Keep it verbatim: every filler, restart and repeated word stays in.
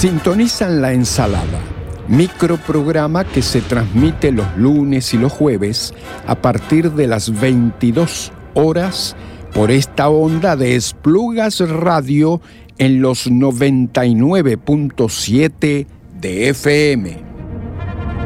Sintonizan La Ensalada, microprograma que se transmite los lunes y los jueves a partir de las veintidós horas por esta onda de Esplugas Radio en los noventa y nueve punto siete de F M.